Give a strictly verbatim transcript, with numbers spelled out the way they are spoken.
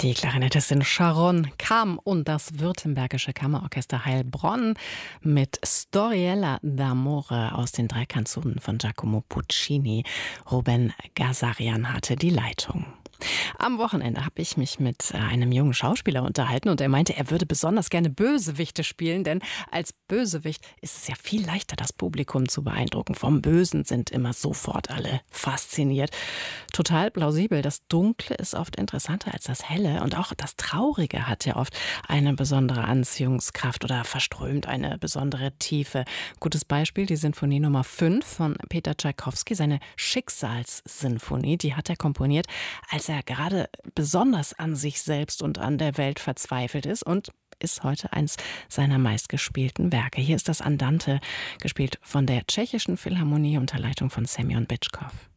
Die Klarinettistin Sharon Kam und das Württembergische Kammerorchester Heilbronn mit Storiella d'Amore aus den drei Kanzonen von Giacomo Puccini. Ruben Gazarian hatte die Leitung. Am Wochenende habe ich mich mit einem jungen Schauspieler unterhalten und er meinte, er würde besonders gerne Bösewichte spielen, denn als Bösewicht ist es ja viel leichter, das Publikum zu beeindrucken. Vom Bösen sind immer sofort alle fasziniert. Total plausibel. Das Dunkle ist oft interessanter als das Helle und auch das Traurige hat ja oft eine besondere Anziehungskraft oder verströmt eine besondere Tiefe. Gutes Beispiel, die Sinfonie Nummer fünf von Peter Tschaikowski, seine Schicksalssinfonie, die hat er komponiert, als er gerade besonders an sich selbst und an der Welt verzweifelt ist und ist heute eins seiner meistgespielten Werke. Hier ist das Andante, gespielt von der Tschechischen Philharmonie unter Leitung von Semyon Bitschkov.